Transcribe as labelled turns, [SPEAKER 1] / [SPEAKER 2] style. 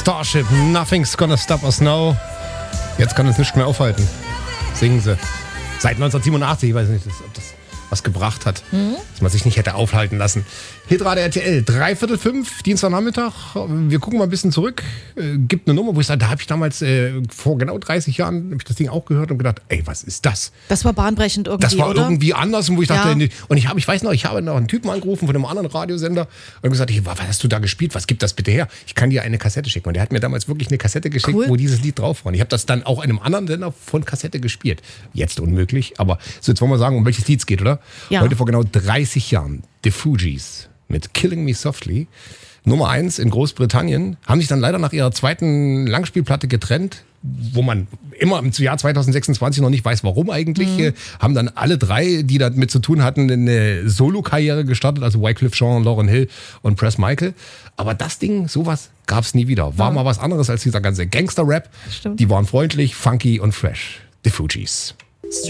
[SPEAKER 1] Starship, Nothing's Gonna Stop Us Now. Jetzt kann uns nichts mehr aufhalten. Singen sie. Seit 1987, ich weiß nicht, ob das was gebracht hat, dass man sich nicht hätte aufhalten lassen. Hitrate RTL, 4:45, Dienstagnachmittag. Wir gucken mal ein bisschen zurück. Gibt eine Nummer, wo ich sage, da habe ich damals vor genau 30 Jahren habe ich das Ding auch gehört und gedacht, ey, was ist das?
[SPEAKER 2] Das war bahnbrechend irgendwie,
[SPEAKER 1] Das war
[SPEAKER 2] oder?
[SPEAKER 1] irgendwie anders, und wo ich dachte,
[SPEAKER 2] Ja.
[SPEAKER 1] nee. Und ich weiß noch, ich habe noch einen Typen angerufen von einem anderen Radiosender und gesagt, hey, was hast du da gespielt? Was gibt das bitte her? Ich kann dir eine Kassette schicken. Und der hat mir damals wirklich eine Kassette geschickt,
[SPEAKER 2] Cool.
[SPEAKER 1] wo dieses Lied drauf war. Und ich habe das dann auch in einem anderen Sender von Kassette gespielt. Jetzt unmöglich, aber so, jetzt wollen wir sagen, um welches Lied es geht, oder?
[SPEAKER 2] Ja.
[SPEAKER 1] Heute vor genau 30 Jahren, The Fugees mit Killing Me Softly. Nummer 1 in Großbritannien, haben sich dann leider nach ihrer zweiten Langspielplatte getrennt, wo man immer im Jahr 2026 noch nicht weiß, warum eigentlich. Haben dann alle drei, die damit zu tun hatten, eine Solo-Karriere gestartet, also Wyclef Jean, Lauryn Hill und Press Michael. Aber das Ding, sowas gab es nie wieder. War mal was anderes als dieser ganze Gangster-Rap.
[SPEAKER 2] Stimmt.
[SPEAKER 1] Die waren freundlich, funky und fresh. The Fugees.